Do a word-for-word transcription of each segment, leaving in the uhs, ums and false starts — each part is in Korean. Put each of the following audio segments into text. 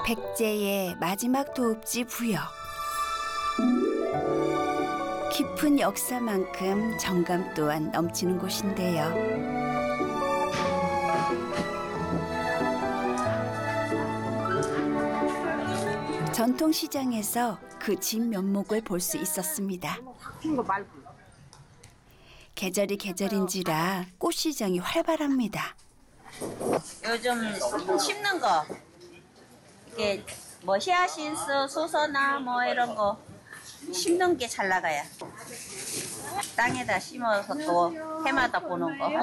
백제의 마지막 도읍지 부여. 깊은 역사만큼 정감 또한 넘치는 곳인데요. 전통시장에서 그 진면목을 볼 수 있었습니다. 계절이 계절인지라 꽃시장이 활발합니다. 요즘 심는 거, 이게 뭐 히아신스, 소서나 뭐 이런 거 심는 게 잘 나가요. 땅에다 심어서 또 해마다 보는 거.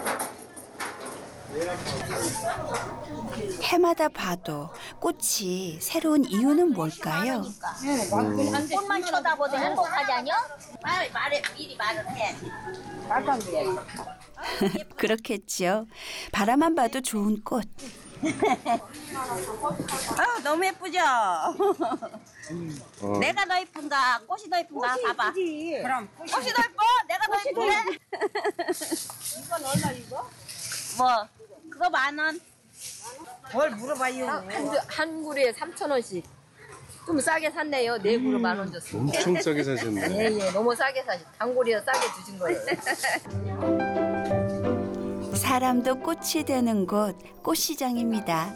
해마다 봐도 꽃이 새로운 이유는 뭘까요? 음. 꽃만 쳐다보도 행복하지 않냐? 말, 말해, 미리 말을 해야지. 말도 안 돼. 그렇겠죠. 바라만 봐도 좋은 꽃. 아, 너무 예쁘죠? 어. 내가 더 예쁜가? 꽃이 더 예쁜가? 꽃이 봐봐. 예쁘지. 그럼 꽃이, 꽃이 더 예뻐? 내가 더 예쁜데? 이건 얼마 이거? 뭐 그거 만 원. 뭘 물어봐요? 한, 한 그루에 삼천 원씩. 좀 싸게 샀네요. 네 그루 만 원 줬어요. 엄청 싸게 사셨네. 예, 예, 너무 싸게 사셨. 단골이어 싸게 주신 거예요. 사람도 꽃이 되는 곳, 꽃시장입니다.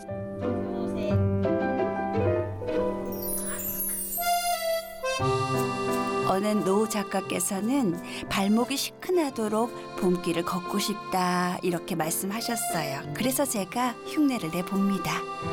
어느 노 작가께서는 발목이 시큰하도록 봄길을 걷고 싶다 이렇게 말씀하셨어요. 그래서 제가 흉내를 내봅니다.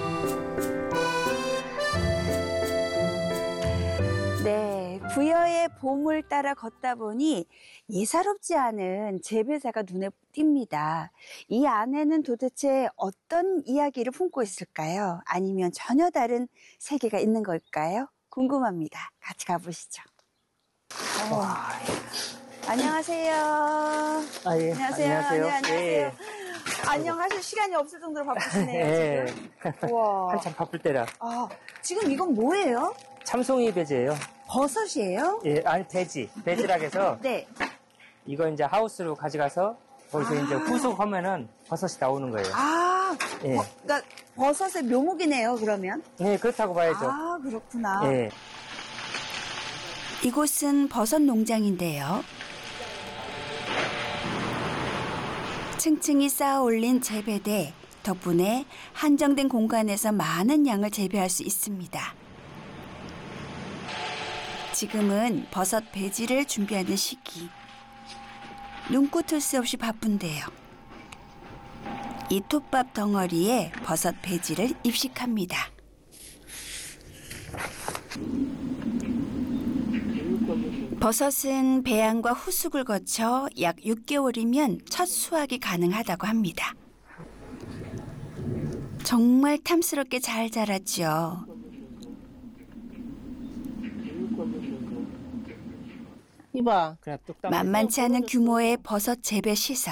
네, 부여의 봄을 따라 걷다 보니 예사롭지 않은 재배사가 눈에 띕니다. 이 안에는 도대체 어떤 이야기를 품고 있을까요? 아니면 전혀 다른 세계가 있는 걸까요? 궁금합니다. 같이 가보시죠. 어. 안녕하세요. 아, 예. 안녕하세요. 안녕하세요. 네, 안녕하세요. 예. 안녕하실 시간이 없을 정도로 바쁘시네요. 예. 지금. 우와. 한참 바쁠 때라. 아, 지금 이건 뭐예요? 참송이 배지예요. 버섯이에요? 예, 아니 배지. 배지라고 해서 네. 이거 이제 하우스로 가져가서 거기서 아. 이제 후숙하면은 버섯이 나오는 거예요. 아, 예. 버, 그러니까 버섯의 묘목이네요. 그러면. 네, 그렇다고 봐야죠. 아, 그렇구나. 예. 이곳은 버섯 농장인데요. 층층이 쌓아 올린 재배대 덕분에 한정된 공간에서 많은 양을 재배할 수 있습니다. 지금은 버섯 배지를 준비하는 시기. 눈코 뜰 새 없이 바쁜데요. 이 톱밥 덩어리에 버섯 배지를 입식합니다. 버섯은 배양과 후숙을 거쳐 약 육 개월이면 첫 수확이 가능하다고 합니다. 정말 탐스럽게 잘 자랐죠. 이봐. 그냥 뚝딱. 만만치 않은 규모의 버섯 재배 시설.